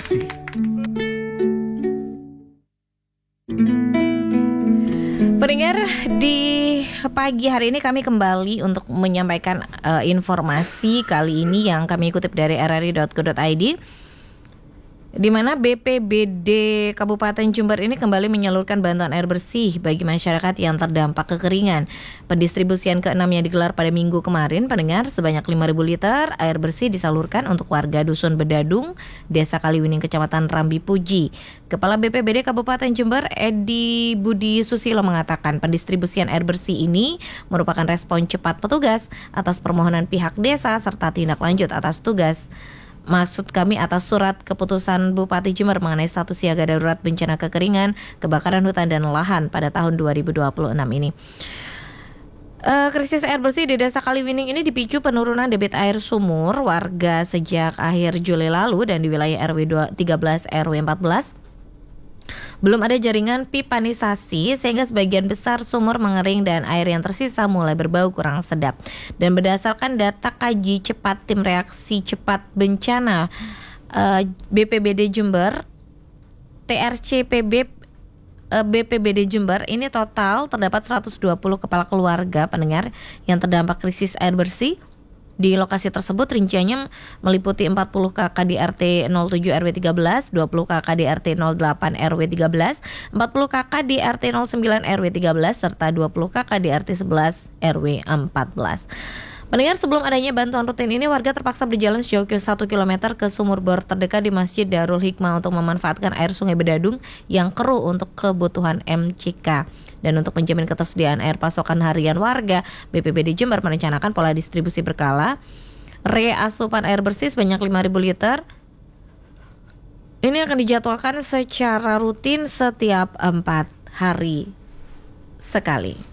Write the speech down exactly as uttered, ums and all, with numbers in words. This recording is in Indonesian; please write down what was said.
Inspirasi. Pendengar, di pagi hari ini kami kembali untuk menyampaikan uh, informasi kali ini yang kami kutip dari r r i dot co dot i d, di mana B P B D Kabupaten Jember ini kembali menyalurkan bantuan air bersih bagi masyarakat yang terdampak kekeringan. Pendistribusian keenamnya digelar pada minggu kemarin. Pendengar, sebanyak lima ribu liter air bersih disalurkan untuk warga Dusun Bedadung, Desa Kaliwining, Kecamatan Rambi Puji. Kepala B P B D Kabupaten Jember, Edi Budi Susilo, mengatakan pendistribusian air bersih ini merupakan respon cepat petugas atas permohonan pihak desa serta tindak lanjut atas tugas Maksud kami atas surat keputusan Bupati Jember mengenai status siaga darurat bencana kekeringan, kebakaran hutan dan lahan pada tahun dua ribu dua puluh enam ini. Uh, krisis air bersih di Desa Kaliwining ini dipicu penurunan debit air sumur warga sejak akhir Juli lalu, dan di wilayah R W tiga belas R W empat belas belum ada jaringan pipanisasi sehingga sebagian besar sumur mengering dan air yang tersisa mulai berbau kurang sedap. Dan berdasarkan data kaji cepat tim reaksi cepat bencana uh, B P B D Jember, T R C P B uh, B P B D Jember, ini total terdapat seratus dua puluh kepala keluarga pendengar yang terdampak krisis air bersih. Di lokasi tersebut rinciannya meliputi empat puluh kakak di R T nol tujuh R W tiga belas, dua puluh kakak di R T nol delapan R W tiga belas, empat puluh kakak di R T nol sembilan R W tiga belas, serta dua puluh kakak di R T sebelas R W empat belas. Mendengar, sebelum adanya bantuan rutin ini, warga terpaksa berjalan sejauh satu kilometer ke sumur bor terdekat di Masjid Darul Hikmah untuk memanfaatkan air sungai Bedadung yang keruh untuk kebutuhan M C K. Dan untuk menjamin ketersediaan air pasokan harian warga, B P B D Jember merencanakan pola distribusi berkala. Reasupan air bersih sebanyak lima ribu liter ini akan dijadwalkan secara rutin setiap empat hari sekali.